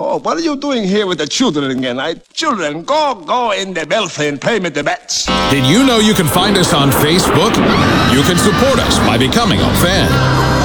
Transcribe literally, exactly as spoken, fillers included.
Oh, what are you doing here with the children again? I, children, go, go in the belfry and play with the bats. Did you know you can find us on Facebook? You can support us by becoming a fan.